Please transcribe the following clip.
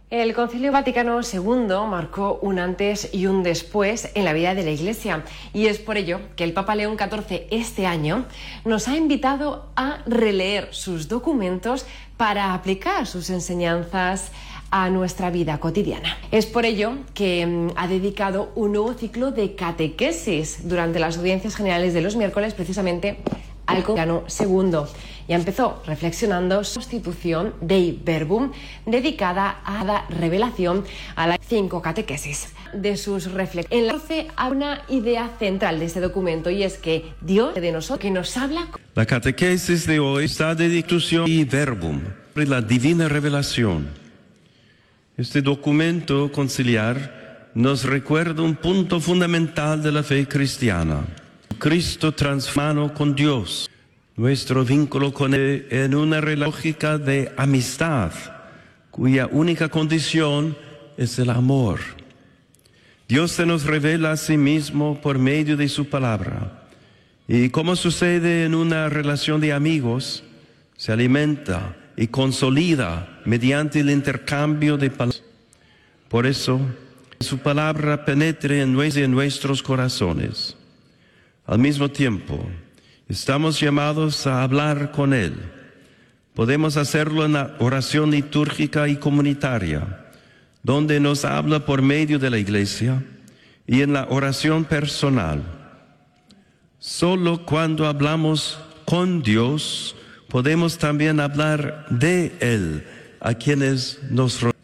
El Concilio Vaticano II marcó un antes y un después en la vida de la Iglesia, y es por ello que el Papa León XIV este año nos ha invitado a releer sus documentos para aplicar sus enseñanzas a nuestra vida cotidiana. Es por ello que ha dedicado un nuevo ciclo de catequesis durante las audiencias generales de los miércoles precisamente al Vaticano II, y empezó reflexionando su constitución Dei Verbum, dedicada a la revelación a las 5 catequesis. De sus reflexiones, enlace a una idea central de este documento, y es que Dios de nosotros, que nos habla. La catequesis de hoy está dedicada a Dei Verbum, la divina revelación. Este documento conciliar nos recuerda un punto fundamental de la fe cristiana: Cristo transformado con Dios, nuestro vínculo con Él en una lógica de amistad, cuya única condición es el amor. Dios se nos revela a sí mismo por medio de su palabra, y como sucede en una relación de amigos, se alimenta y consolida mediante el intercambio de palabras. Por eso, su palabra penetre en nuestros corazones. Al mismo tiempo, estamos llamados a hablar con Él. Podemos hacerlo en la oración litúrgica y comunitaria, donde nos habla por medio de la Iglesia, y en la oración personal. Solo cuando hablamos con Dios, podemos también hablar de Él a quienes nos rodean.